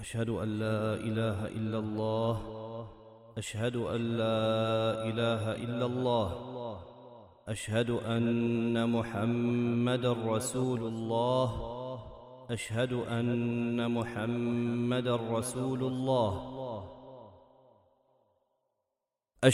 أشهد أن لا إله إلا الله. أشهد أن لا إله إلا الله. أشهد أن محمدًا رسول الله. أشهد أن محمدًا رسول الله.